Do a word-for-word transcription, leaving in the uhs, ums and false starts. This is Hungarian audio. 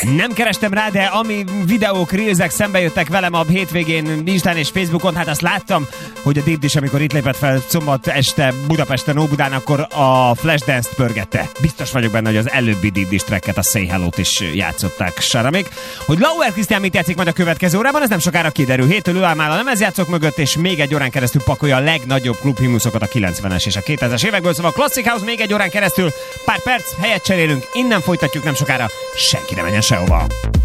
Nem kerestem rá, de ami videók, reelsek szembe jöttek velem a hétvégén Instán és Facebookon, hát azt láttam, hogy a Deep Dish, amikor itt lépett fel szombat este Budapesten, Óbudán, akkor a Flashdance-t pörgette. Biztos vagyok benne, hogy az előbbi Deep Dish tracket, a Say Hello-t is játszották Saramik. Hogy Lauer Krisztián mit játszik majd a következő órában, ez nem sokára kiderül. Héttől ő áll már a lemezjátszók mögött, és még egy órán keresztül pakolja a legnagyobb klubhimnuszokat a kilencvenes és a kétezres évekből, szóval Classic House még egy órán keresztül, pár perc, helyet cserélünk, innen folytatjuk nem sokára, senki ne menjen sehova.